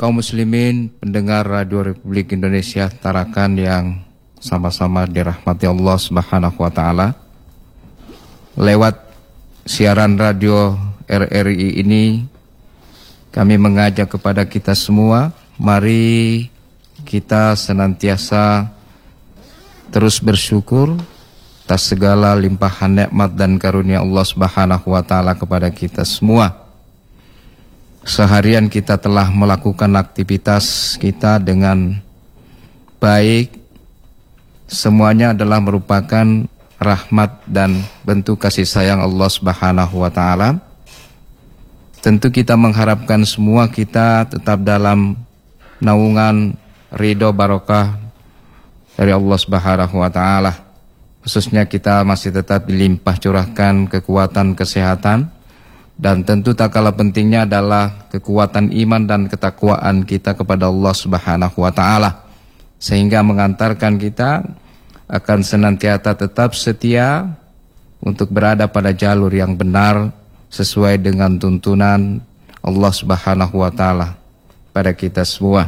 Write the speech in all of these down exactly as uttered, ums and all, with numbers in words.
kaum muslimin pendengar Radio Republik Indonesia Tarakan yang sama-sama dirahmati Allah Subhanahu wa taala. Lewat siaran radio R R I ini kami mengajak kepada kita semua, mari kita senantiasa terus bersyukur atas segala limpahan nikmat dan karunia Allah Subhanahu wa taala kepada kita semua. Seharian kita telah melakukan aktivitas kita dengan baik. Semuanya adalah merupakan rahmat dan bentuk kasih sayang Allah Subhanahu wa taala. Tentu kita mengharapkan semua kita tetap dalam naungan ridho barokah dari Allah Subhanahu wa taala. Khususnya kita masih tetap dilimpah curahkan kekuatan kesehatan, dan tentu tak kalah pentingnya adalah kekuatan iman dan ketakwaan kita kepada Allah Subhanahu wa taala, sehingga mengantarkan kita akan senantiasa tetap setia untuk berada pada jalur yang benar sesuai dengan tuntunan Allah Subhanahu wa taala pada kita semua.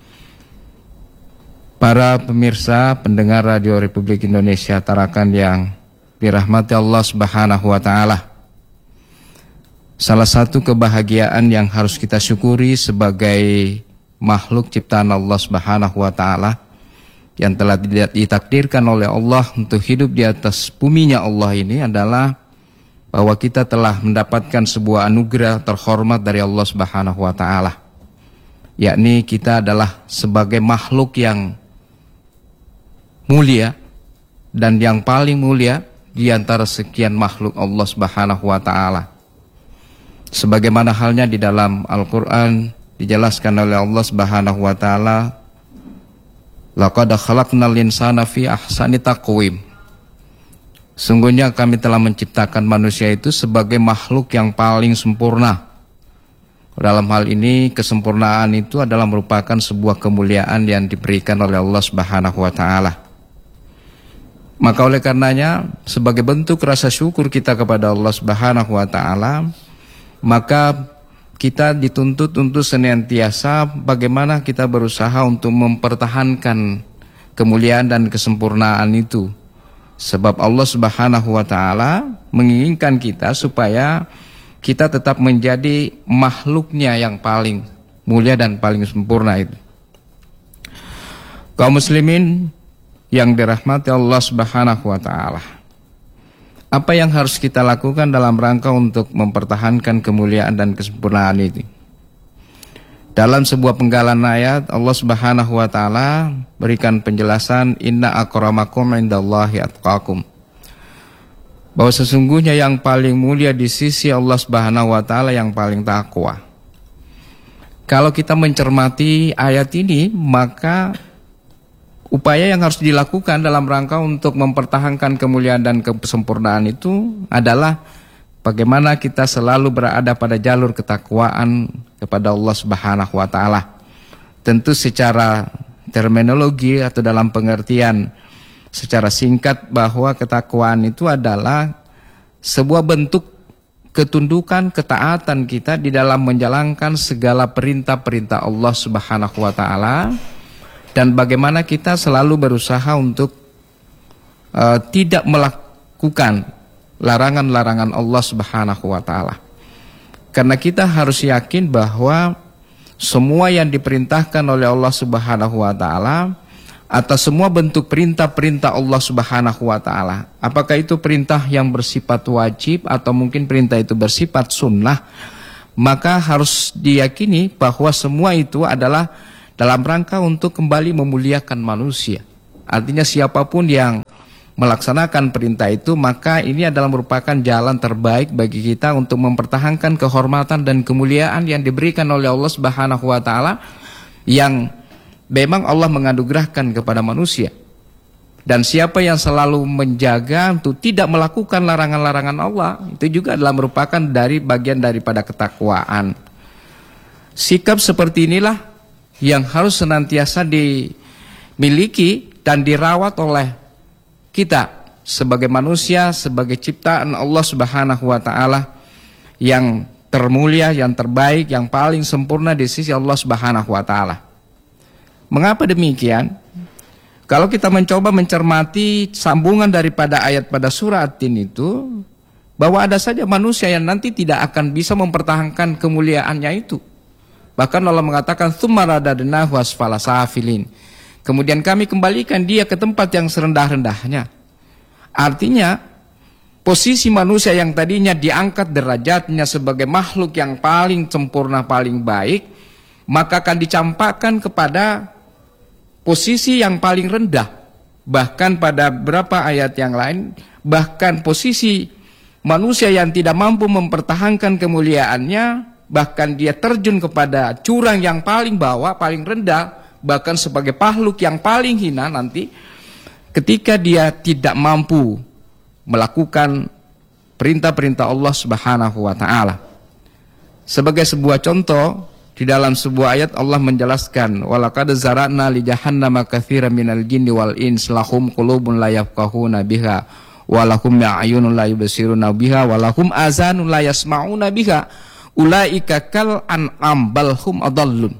Para pemirsa pendengar Radio Republik Indonesia Tarakan yang dirahmati Allah Subhanahu wa taala, salah satu kebahagiaan yang harus kita syukuri sebagai makhluk ciptaan Allah Subhanahu wa taala yang telah ditakdirkan oleh Allah untuk hidup di atas buminya Allah ini adalah bahwa kita telah mendapatkan sebuah anugerah terhormat dari Allah Subhanahu wa taala, yakni kita adalah sebagai makhluk yang mulia dan yang paling mulia di antara sekian makhluk Allah Subhanahu wa taala. Sebagaimana halnya di dalam Al-Qur'an dijelaskan oleh Allah Subhanahu wa taala, laqad khalaqnal insana fi ahsani taqwim. Sungguhnya kami telah menciptakan manusia itu sebagai makhluk yang paling sempurna. Dalam hal ini kesempurnaan itu adalah merupakan sebuah kemuliaan yang diberikan oleh Allah Subhanahu wa taala. Maka oleh karenanya sebagai bentuk rasa syukur kita kepada Allah Subhanahu wa taala, maka kita dituntut untuk senantiasa bagaimana kita berusaha untuk mempertahankan kemuliaan dan kesempurnaan itu. Sebab Allah Subhanahu wa taala menginginkan kita supaya kita tetap menjadi makhluknya yang paling mulia dan paling sempurna itu. Kaum muslimin yang dirahmati Allah Subhanahu wa taala, apa yang harus kita lakukan dalam rangka untuk mempertahankan kemuliaan dan kesempurnaan itu? Dalam sebuah penggalan ayat Allah Subhanahu wa taala berikan penjelasan, inna akramakum indallahi atqakum, bahwa sesungguhnya yang paling mulia di sisi Allah Subhanahu wa taala yang paling takwa. Kalau kita mencermati ayat ini, maka upaya yang harus dilakukan dalam rangka untuk mempertahankan kemuliaan dan kesempurnaan itu adalah bagaimana kita selalu berada pada jalur ketakwaan kepada Allah Subhanahu wa taala. Tentu secara terminologi atau dalam pengertian secara singkat bahwa ketakwaan itu adalah sebuah bentuk ketundukan, ketaatan kita di dalam menjalankan segala perintah-perintah Allah Subhanahu wa taala, dan bagaimana kita selalu berusaha untuk uh, tidak melakukan larangan-larangan Allah Subhanahu wa taala. Karena kita harus yakin bahwa semua yang diperintahkan oleh Allah Subhanahu wa taala atas semua bentuk perintah-perintah Allah Subhanahu wa taala, apakah itu perintah yang bersifat wajib atau mungkin perintah itu bersifat sunnah, maka harus diyakini bahwa semua itu adalah dalam rangka untuk kembali memuliakan manusia. Artinya siapapun yang melaksanakan perintah itu, maka ini adalah merupakan jalan terbaik bagi kita untuk mempertahankan kehormatan dan kemuliaan yang diberikan oleh Allah Subhanahu wa taala, yang memang Allah menganugerahkan kepada manusia. Dan siapa yang selalu menjaga untuk tidak melakukan larangan-larangan Allah, itu juga adalah merupakan dari bagian daripada ketakwaan. Sikap seperti inilah yang harus senantiasa dimiliki dan dirawat oleh kita sebagai manusia, sebagai ciptaan Allah Subhanahu wa taala, yang termulia, yang terbaik, yang paling sempurna di sisi Allah Subhanahu wa taala. Mengapa demikian? Kalau kita mencoba mencermati sambungan daripada ayat pada surah At-Tin itu, bahwa ada saja manusia yang nanti tidak akan bisa mempertahankan kemuliaannya itu. Bahkan Allah mengatakan tsumma radadnahu asfala safilin. Kemudian kami kembalikan dia ke tempat yang serendah-rendahnya. Artinya posisi manusia yang tadinya diangkat derajatnya sebagai makhluk yang paling sempurna, paling baik, maka akan dicampakkan kepada posisi yang paling rendah. Bahkan pada beberapa ayat yang lain, bahkan posisi manusia yang tidak mampu mempertahankan kemuliaannya, bahkan dia terjun kepada jurang yang paling bawah, paling rendah, bahkan sebagai makhluk yang paling hina nanti, ketika dia tidak mampu melakukan perintah-perintah Allah Subhanahu wa taala. Sebagai sebuah contoh, di dalam sebuah ayat Allah menjelaskan, walaqad zara'na li jahannama katsiran minal jinni wal ins lahum qulubun la yafqahuna biha wa lahum a'yunun la yubsiruna biha wa lahum azanun la yasma'una biha ulaika kal an'am bal hum adallun.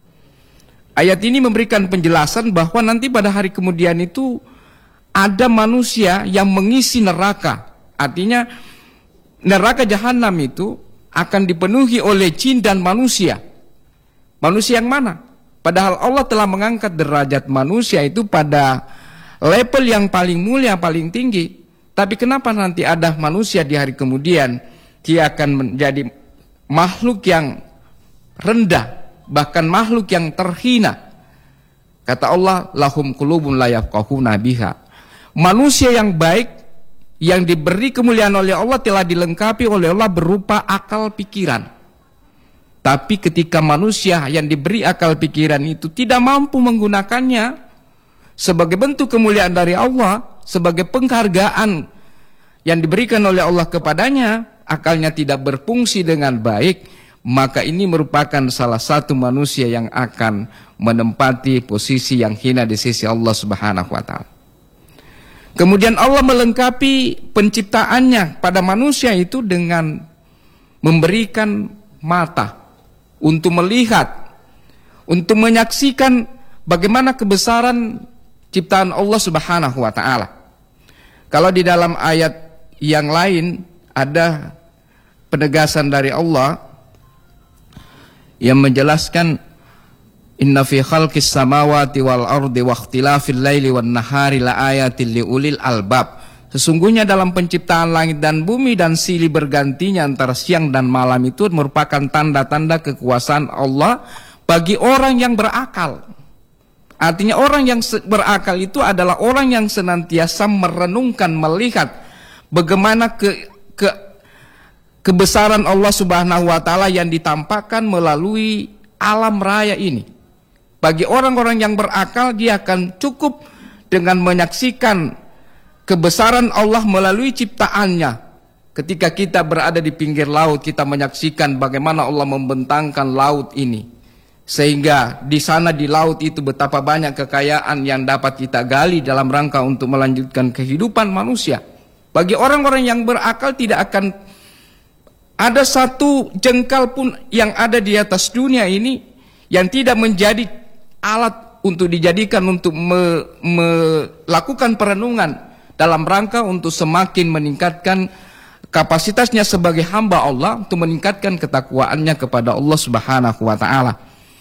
Ayat ini memberikan penjelasan bahwa nanti pada hari kemudian itu ada manusia yang mengisi neraka. Artinya neraka jahanam itu akan dipenuhi oleh jin dan manusia. Manusia yang mana? Padahal Allah telah mengangkat derajat manusia itu pada level yang paling mulia, paling tinggi. Tapi kenapa nanti ada manusia di hari kemudian dia akan menjadi makhluk yang rendah, bahkan makhluk yang terhina? Kata Allah, lahum qulubun la yafqahuna biha. Manusia yang baik, yang diberi kemuliaan oleh Allah, telah dilengkapi oleh Allah berupa akal pikiran. Tapi ketika manusia yang diberi akal pikiran itu tidak mampu menggunakannya sebagai bentuk kemuliaan dari Allah, sebagai penghargaan yang diberikan oleh Allah kepadanya, akalnya tidak berfungsi dengan baik, maka ini merupakan salah satu manusia yang akan menempati posisi yang hina di sisi Allah Subhanahu wa taala. Kemudian Allah melengkapi penciptaannya pada manusia itu dengan memberikan mata untuk melihat, untuk menyaksikan bagaimana kebesaran ciptaan Allah Subhanahu wa taala. Kalau di dalam ayat yang lain ada penegasan dari Allah yang menjelaskan, inna fi khalqis samawati wal ardi wa ikhtilafil laili wan nahari la ayatil liulil albab. Sesungguhnya dalam penciptaan langit dan bumi dan silih bergantinya antara siang dan malam itu merupakan tanda-tanda kekuasaan Allah bagi orang yang berakal. Artinya orang yang berakal itu adalah orang yang senantiasa merenungkan, melihat bagaimana ke, ke kebesaran Allah Subhanahu wa taala yang ditampakkan melalui alam raya ini. Bagi orang-orang yang berakal, dia akan cukup dengan menyaksikan kebesaran Allah melalui ciptaannya. Ketika kita berada di pinggir laut, kita menyaksikan bagaimana Allah membentangkan laut ini, sehingga di sana di laut itu betapa banyak kekayaan yang dapat kita gali dalam rangka untuk melanjutkan kehidupan manusia. Bagi orang-orang yang berakal, tidak akan ada satu jengkal pun yang ada di atas dunia ini yang tidak menjadi alat untuk dijadikan untuk me, melakukan perenungan dalam rangka untuk semakin meningkatkan kapasitasnya sebagai hamba Allah, untuk meningkatkan ketakwaannya kepada Allah Subhanahu wa taala.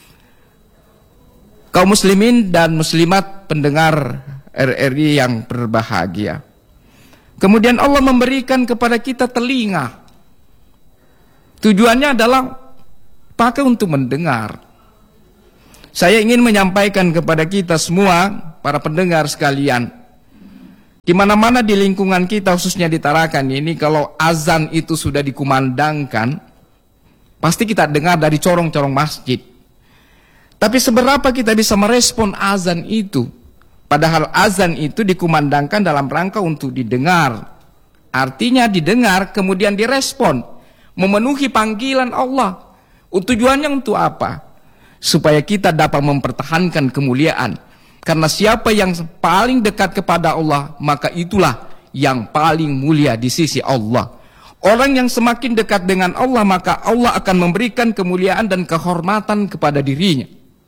Kaum muslimin dan muslimat pendengar R R I yang berbahagia, kemudian Allah memberikan kepada kita telinga. Tujuannya adalah pakai untuk mendengar. Saya ingin menyampaikan kepada kita semua, para pendengar sekalian, di mana-mana di lingkungan kita, khususnya di Tarakan ini, kalau azan itu sudah dikumandangkan, pasti kita dengar dari corong-corong masjid. Tapi seberapa kita bisa merespon azan itu? Padahal azan itu dikumandangkan dalam rangka untuk didengar. Artinya didengar, kemudian direspon, memenuhi panggilan Allah. Tujuannya untuk apa? Supaya kita dapat mempertahankan kemuliaan. Karena siapa yang paling dekat kepada Allah, maka itulah yang paling mulia di sisi Allah. Orang yang semakin dekat dengan Allah, maka Allah akan memberikan kemuliaan dan kehormatan kepada dirinya.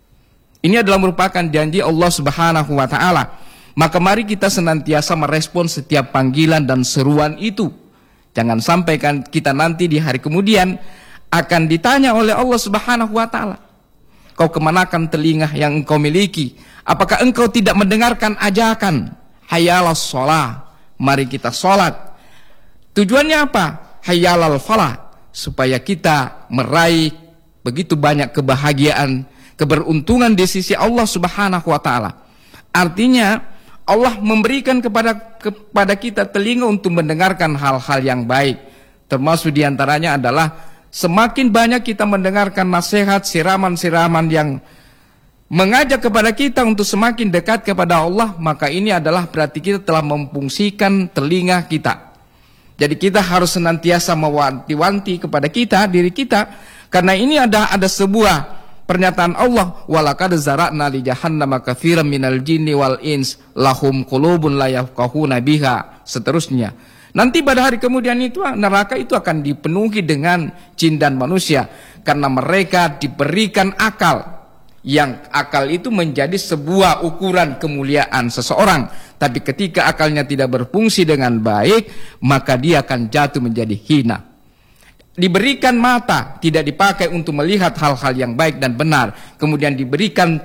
Ini adalah merupakan janji Allah Subhanahu wa ta'ala. Maka mari kita senantiasa merespon setiap panggilan dan seruan itu. Jangan sampai kan kita nanti di hari kemudian akan ditanya oleh Allah Subhanahu wa ta'ala, kau kemanakan telinga yang engkau miliki? Apakah engkau tidak mendengarkan ajakan? Hayalas sholah, mari kita sholat. Tujuannya apa? Hayalal falah, supaya kita meraih begitu banyak kebahagiaan, keberuntungan di sisi Allah Subhanahu wa ta'ala. Artinya Allah memberikan kepada kepada kita telinga untuk mendengarkan hal-hal yang baik. Termasuk diantaranya adalah semakin banyak kita mendengarkan nasihat, siraman-siraman yang mengajak kepada kita untuk semakin dekat kepada Allah, maka ini adalah berarti kita telah memfungsikan telinga kita. Jadi kita harus senantiasa mewanti-wanti kepada kita, diri kita, karena ini ada ada sebuah pernyataan Allah, walaqad zara'na li jahannama katsiran minal jinni wal ins lahum qulubun la yafqahuna biha, seterusnya. Nanti pada hari kemudian itu neraka itu akan dipenuhi dengan jin dan manusia karena mereka diberikan akal, yang akal itu menjadi sebuah ukuran kemuliaan seseorang. Tapi ketika akalnya tidak berfungsi dengan baik, maka dia akan jatuh menjadi hina. Diberikan mata, tidak dipakai untuk melihat hal-hal yang baik dan benar. Kemudian diberikan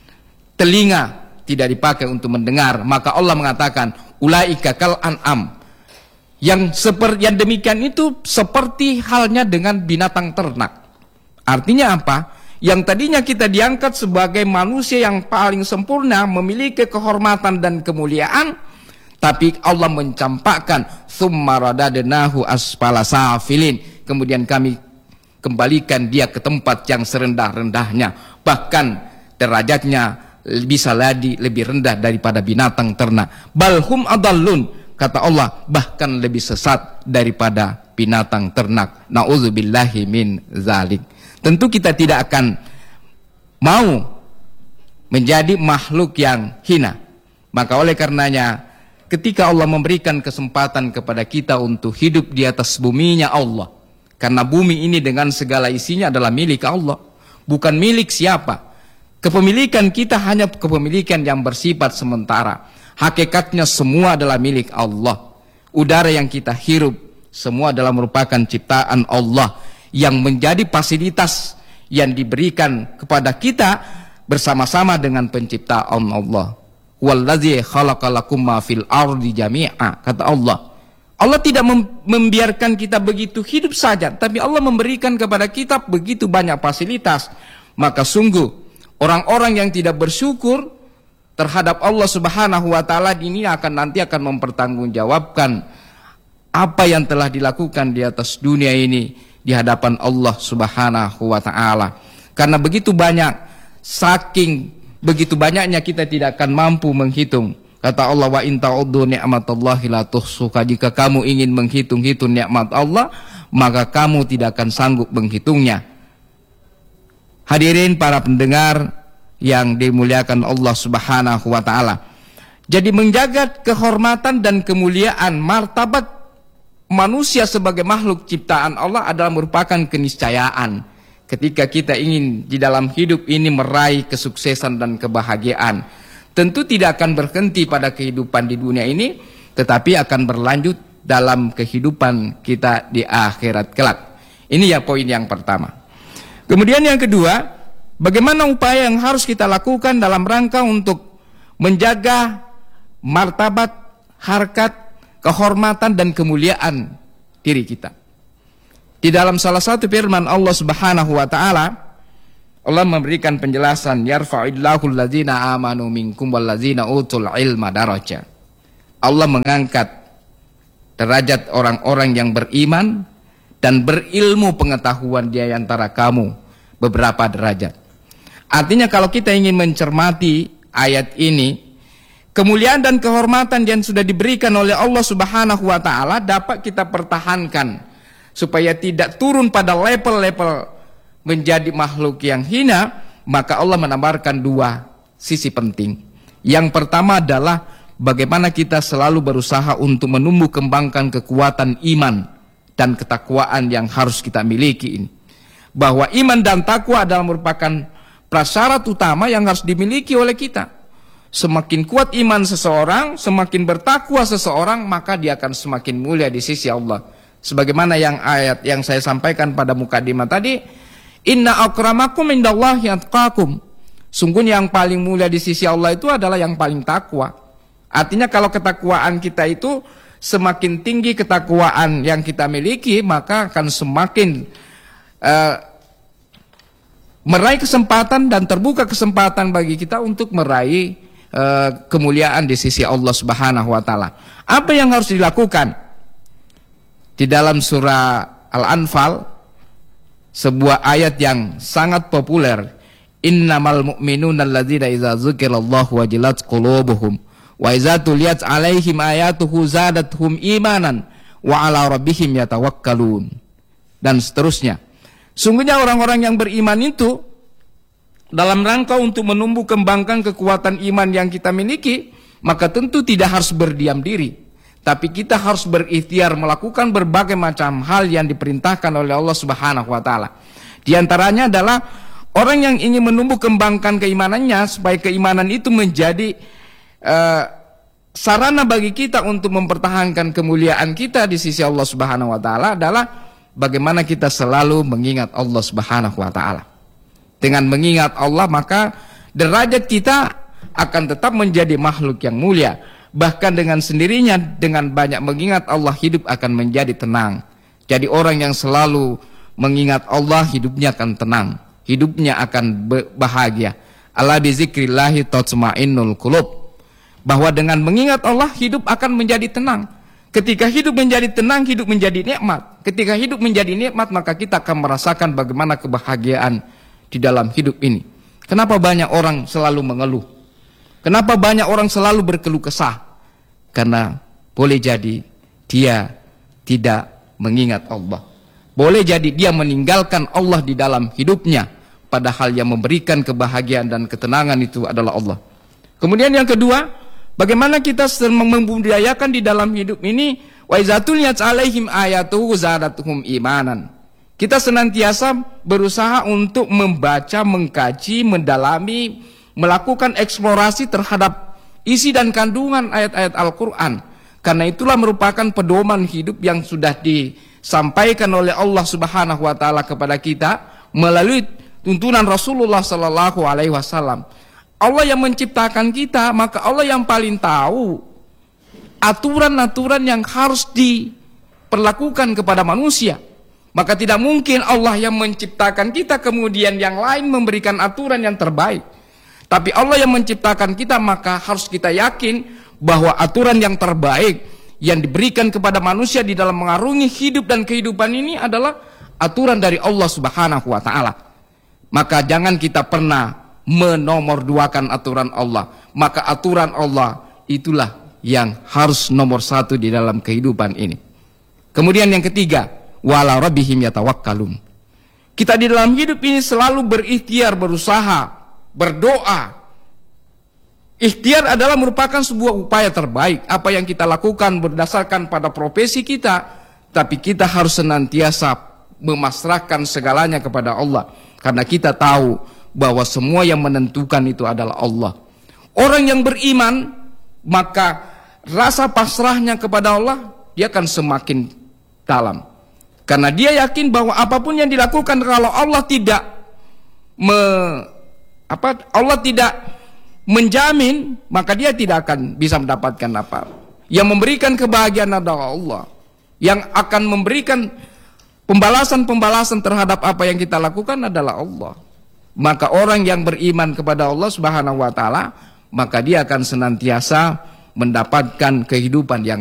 telinga, tidak dipakai untuk mendengar. Maka Allah mengatakan, ulaika kal an'am. Yang seperti yang demikian itu seperti halnya dengan binatang ternak. Artinya apa? Yang tadinya kita diangkat sebagai manusia yang paling sempurna, memiliki kehormatan dan kemuliaan, tapi Allah mencampakkan tsumma radadnahu asfala safilin. Kemudian kami kembalikan dia ke tempat yang serendah-rendahnya, bahkan derajatnya bisa lagi lebih rendah daripada binatang ternak. Balhum adallun, kata Allah, bahkan lebih sesat daripada binatang ternak. Nauzubillahi min zalik. Tentu kita tidak akan mau menjadi makhluk yang hina. Maka oleh karenanya, ketika Allah memberikan kesempatan kepada kita untuk hidup di atas buminya Allah, karena bumi ini dengan segala isinya adalah milik Allah, bukan milik siapa. Kepemilikan kita hanya kepemilikan yang bersifat sementara. Hakikatnya semua adalah milik Allah. Udara yang kita hirup semua adalah merupakan ciptaan Allah, yang menjadi fasilitas yang diberikan kepada kita bersama-sama dengan penciptaan Allah. Wallazi khalaqalakum ma fil ardi jami'a, kata Allah. Allah tidak membiarkan kita begitu hidup saja, tapi Allah memberikan kepada kita begitu banyak fasilitas. Maka sungguh orang-orang yang tidak bersyukur terhadap Allah Subhanahu wa ta'ala ini akan nanti akan mempertanggungjawabkan apa yang telah dilakukan di atas dunia ini di hadapan Allah Subhanahu wa ta'ala. Karena begitu banyak, saking begitu banyaknya kita tidak akan mampu menghitung. Kata Allah, wa in ta'uddu ni'matallahi la tuhsuha. Jika kamu ingin menghitung-hitung nikmat Allah, maka kamu tidak akan sanggup menghitungnya. Hadirin para pendengar yang dimuliakan Allah Subhanahu wa ta'ala. Jadi menjaga kehormatan dan kemuliaan martabat manusia sebagai makhluk ciptaan Allah adalah merupakan keniscayaan. Ketika kita ingin di dalam hidup ini meraih kesuksesan dan kebahagiaan, tentu tidak akan berhenti pada kehidupan di dunia ini, tetapi akan berlanjut dalam kehidupan kita di akhirat kelak. Ini ya poin yang pertama. Kemudian yang kedua, bagaimana upaya yang harus kita lakukan dalam rangka untuk menjaga martabat, harkat, kehormatan dan kemuliaan diri kita. Di dalam salah satu firman Allah Subhanahu wa ta'ala, Allah memberikan penjelasan, yarfa'illahu alladzina amanu minkum walladzina utul ilma daraja. Allah mengangkat derajat orang-orang yang beriman dan berilmu pengetahuan di antara kamu beberapa derajat. Artinya kalau kita ingin mencermati ayat ini, kemuliaan dan kehormatan yang sudah diberikan oleh Allah Subhanahu wa ta'ala dapat kita pertahankan supaya tidak turun pada level-level menjadi makhluk yang hina. Maka Allah menambahkan dua sisi penting. Yang pertama adalah bagaimana kita selalu berusaha untuk menumbuh kembangkan kekuatan iman dan ketakwaan yang harus kita miliki ini. Bahwa iman dan takwa adalah merupakan prasyarat utama yang harus dimiliki oleh kita. Semakin kuat iman seseorang, semakin bertakwa seseorang, maka dia akan semakin mulia di sisi Allah. Sebagaimana yang ayat yang saya sampaikan pada mukadimah tadi, inna akramakum indallahi atqakum. Sungguhnya yang paling mulia di sisi Allah itu adalah yang paling takwa. Artinya kalau ketakwaan kita itu semakin tinggi ketakwaan yang kita miliki, maka akan semakin uh, meraih kesempatan dan terbuka kesempatan bagi kita untuk meraih uh, kemuliaan di sisi Allah Subhanahu wa taala. Apa yang harus dilakukan? Di dalam surah Al-Anfal, sebuah ayat yang sangat populer, innamal mu'minuna alladzina idza dzukirallahu wajilat qulubuhum wa idza tuliyat 'alaihim ayatuhu zadatuhum imanan wa 'ala rabbihim yatawakkalun, dan seterusnya. Sungguhnya orang-orang yang beriman itu dalam rangka untuk menumbuh kembangkan kekuatan iman yang kita miliki, maka tentu tidak harus berdiam diri, tapi kita harus berikhtiar melakukan berbagai macam hal yang diperintahkan oleh Allah Subhanahu wa taala. Di antaranya adalah orang yang ingin menumbuh kembangkan keimanannya supaya keimanan itu menjadi uh, sarana bagi kita untuk mempertahankan kemuliaan kita di sisi Allah Subhanahu wa taala adalah bagaimana kita selalu mengingat Allah Subhanahu wa taala. Dengan mengingat Allah, maka derajat kita akan tetap menjadi makhluk yang mulia. Bahkan dengan sendirinya, dengan banyak mengingat Allah, hidup akan menjadi tenang. Jadi orang yang selalu mengingat Allah, hidupnya akan tenang, hidupnya akan bahagia. Ala bizikrillahi tatma'innul qulub. Bahwa dengan mengingat Allah, hidup akan menjadi tenang. Ketika hidup menjadi tenang, hidup menjadi nikmat. Ketika hidup menjadi nikmat, maka kita akan merasakan bagaimana kebahagiaan di dalam hidup ini. Kenapa banyak orang selalu mengeluh? Kenapa banyak orang selalu berkeluh kesah? Karena boleh jadi dia tidak mengingat Allah. Boleh jadi dia meninggalkan Allah di dalam hidupnya, padahal yang memberikan kebahagiaan dan ketenangan itu adalah Allah. Kemudian yang kedua, bagaimana kita membudidayakan di dalam hidup ini, wa izatul yats alaihim ayatuhu zadatuhum imanan. Kita senantiasa berusaha untuk membaca, mengkaji, mendalami, melakukan eksplorasi terhadap isi dan kandungan ayat-ayat Al-Quran. Karena itulah merupakan pedoman hidup yang sudah disampaikan oleh Allah Subhanahu wa taala kepada kita melalui tuntunan Rasulullah sallallahu alaihi wasallam. Allah yang menciptakan kita, maka Allah yang paling tahu aturan-aturan yang harus diperlakukan kepada manusia. Maka tidak mungkin Allah yang menciptakan kita kemudian yang lain memberikan aturan yang terbaik. Tapi Allah yang menciptakan kita, maka harus kita yakin bahwa aturan yang terbaik yang diberikan kepada manusia di dalam mengarungi hidup dan kehidupan ini adalah aturan dari Allah Subhanahu wa taala. Maka jangan kita pernah menomorduakan aturan Allah. Maka aturan Allah itulah yang harus nomor satu di dalam kehidupan ini. Kemudian yang ketiga, wala rabbihim yatawakkalun. Kita di dalam hidup ini selalu berikhtiar, berusaha, berdoa. Ikhtiar adalah merupakan sebuah upaya terbaik. Apa yang kita lakukan berdasarkan pada profesi kita, tapi kita harus senantiasa memasrahkan segalanya kepada Allah. Karena kita tahu bahwa semua yang menentukan itu adalah Allah. Orang yang beriman, maka rasa pasrahnya kepada Allah, dia akan semakin dalam. Karena dia yakin bahwa apapun yang dilakukan, kalau Allah tidak me, apa, Allah tidak menjamin, maka dia tidak akan bisa mendapatkan apa. Yang memberikan kebahagiaan adalah Allah. Yang akan memberikan pembalasan-pembalasan terhadap apa yang kita lakukan adalah Allah. Maka orang yang beriman kepada Allah Subhanahu wa taala, maka dia akan senantiasa mendapatkan kehidupan yang